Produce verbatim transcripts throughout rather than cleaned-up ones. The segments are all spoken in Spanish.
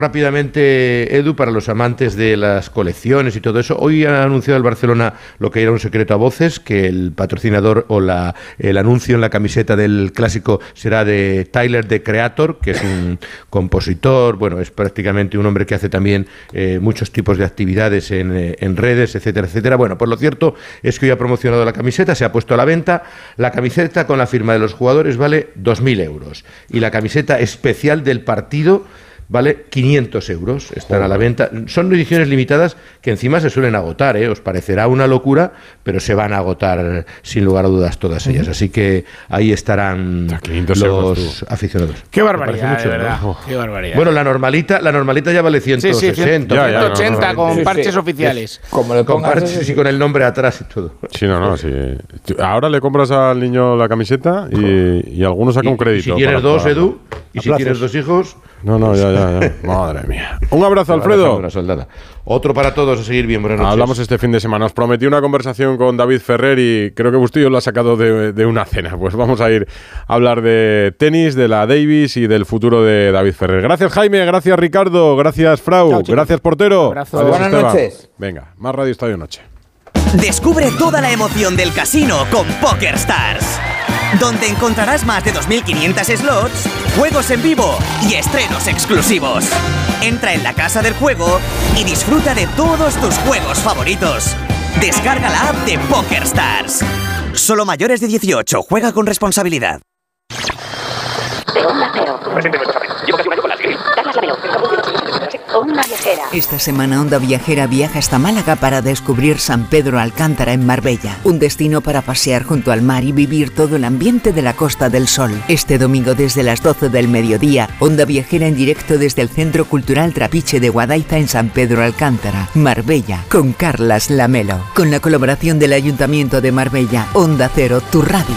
Rápidamente, Edu, para los amantes de las colecciones y todo eso, hoy ha anunciado el Barcelona lo que era un secreto a voces, que el patrocinador o la, el anuncio en la camiseta del clásico será de Tyler, the Creator, que es un compositor, bueno, es prácticamente un hombre que hace también eh, muchos tipos de actividades en, eh, en redes, etcétera, etcétera. Bueno, pues lo cierto es que hoy ha promocionado la camiseta, se ha puesto a la venta. La camiseta con la firma de los jugadores vale dos mil euros y la camiseta especial del partido vale quinientos euros, están a la venta. Son ediciones limitadas que encima se suelen agotar, ¿eh? Os parecerá una locura, pero se van a agotar sin lugar a dudas todas ellas. Así que ahí estarán los euros, aficionados. Qué barbaridad, mucho, de verdad. ¿no? Qué barbaridad. Bueno, la normalita, la normalita ya vale ciento sesenta. Sí, sí, ciento ochenta ya, ya, con sí, parches sí. oficiales. Es, como le con parches y con el nombre atrás y todo. Sí, no, no, sí. Ahora le compras al niño la camiseta y, y algunos saca un crédito. Y si quieres dos, Edu, y si tienes dos hijos... No, no, ya, ya, ya. Madre mía. Un abrazo, Alfredo. Una soldada. Otro para todos, a seguir bien. Buenas noches. Hablamos este fin de semana. Os prometí una conversación con David Ferrer y creo que Bustillo lo ha sacado de, de una cena. Pues vamos a ir a hablar de tenis, de la Davis y del futuro de David Ferrer. Gracias, Jaime. Gracias, Ricardo. Gracias, Frau. Chao, gracias, portero. Adiós, Buenas Esteban. noches. Venga, más Radio Estadio Noche. Descubre toda la emoción del casino con PokerStars, donde encontrarás más de dos mil quinientos slots, juegos en vivo y estrenos exclusivos. Entra en la casa del juego y disfruta de todos tus juegos favoritos. Descarga la app de PokerStars. Solo mayores de dieciocho. Juega con responsabilidad. Onda Viajera. Esta semana Onda Viajera viaja hasta Málaga para descubrir San Pedro Alcántara en Marbella, un destino para pasear junto al mar y vivir todo el ambiente de la Costa del Sol. Este domingo desde las doce del mediodía, Onda Viajera en directo desde el Centro Cultural Trapiche de Guadaiza en San Pedro Alcántara, Marbella, con Carlas Lamelo, con la colaboración del Ayuntamiento de Marbella. Onda Cero, tu radio.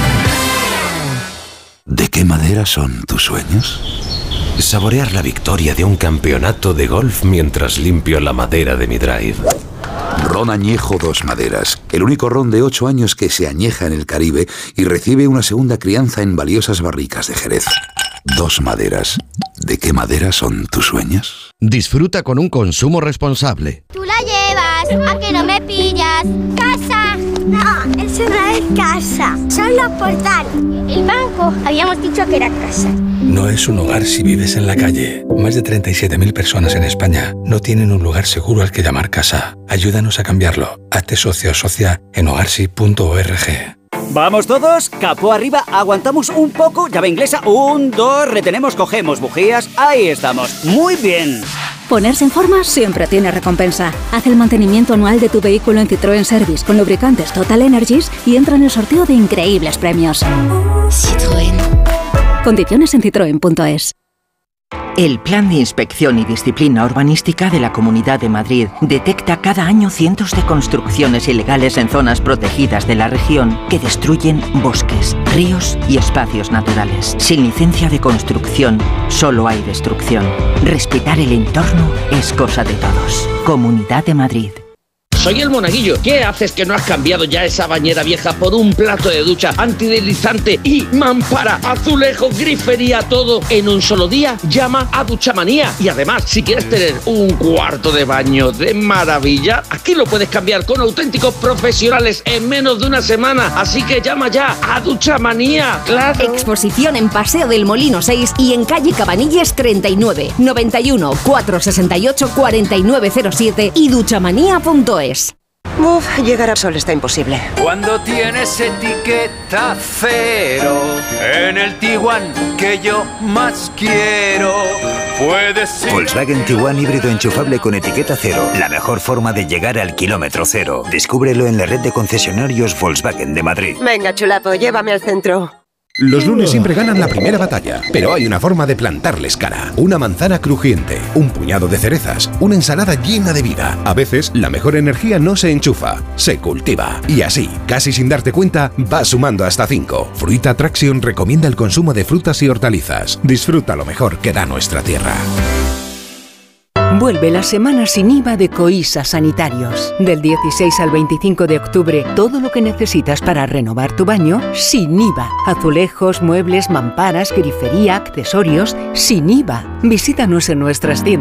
¿De qué madera son tus sueños? Saborear la victoria de un campeonato de golf mientras limpio la madera de mi drive. Ron Añejo Dos Maderas, el único ron de ocho años que se añeja en el Caribe y recibe una segunda crianza en valiosas barricas de Jerez. Dos Maderas. ¿De qué madera son tus sueños? Disfruta con un consumo responsable. Tú la llevas, ¿a que no me pillas? ¡Casa! No, eso no es casa, son los portales. El banco, habíamos dicho que era casa. No es un hogar si vives en la calle. Más de treinta y siete mil personas en España no tienen un lugar seguro al que llamar casa. Ayúdanos a cambiarlo. Hazte socio o socia en hogarsi punto org. ¿Vamos todos? Capó arriba, aguantamos un poco, llave inglesa, un, dos, retenemos, cogemos bujías, ahí estamos, muy bien. Ponerse en forma siempre tiene recompensa. Haz el mantenimiento anual de tu vehículo en Citroën Service con lubricantes Total Energies y entra en el sorteo de increíbles premios. Citroën. Condiciones en citroen punto es. El Plan de Inspección y Disciplina Urbanística de la Comunidad de Madrid detecta cada año cientos de construcciones ilegales en zonas protegidas de la región que destruyen bosques, ríos y espacios naturales. Sin licencia de construcción, solo hay destrucción. Respetar el entorno es cosa de todos. Comunidad de Madrid. Soy el Monaguillo. ¿Qué haces que no has cambiado ya esa bañera vieja por un plato de ducha antideslizante y mampara, azulejos, grifería, todo en un solo día? Llama a Duchamanía. Y además, si quieres tener un cuarto de baño de maravilla, aquí lo puedes cambiar con auténticos profesionales en menos de una semana. Así que llama ya a Duchamanía. ¡Claro! Exposición en Paseo del Molino seis y en calle Cabanilles treinta y nueve, noventa y uno, cuatrocientos sesenta y ocho, cuarenta y nueve cero siete y duchamanía punto es. Uf, llegar a Sol está imposible. Cuando tienes etiqueta cero en el Tiguan que yo más quiero, puedes ir. Volkswagen Tiguan híbrido enchufable con etiqueta cero. La mejor forma de llegar al kilómetro cero. Descúbrelo en la red de concesionarios Volkswagen de Madrid. Venga, chulapo, llévame al centro. Los lunes siempre ganan la primera batalla, pero hay una forma de plantarles cara. Una manzana crujiente, un puñado de cerezas, una ensalada llena de vida. A veces, la mejor energía no se enchufa, se cultiva. Y así, casi sin darte cuenta, vas sumando hasta cinco. Fruita Traction recomienda el consumo de frutas y hortalizas. Disfruta lo mejor que da nuestra tierra. Vuelve la semana sin I V A de Coisa Sanitarios. Del dieciséis al veinticinco de octubre, todo lo que necesitas para renovar tu baño sin I V A. Azulejos, muebles, mamparas, grifería, accesorios sin I V A. Visítanos en nuestras tiendas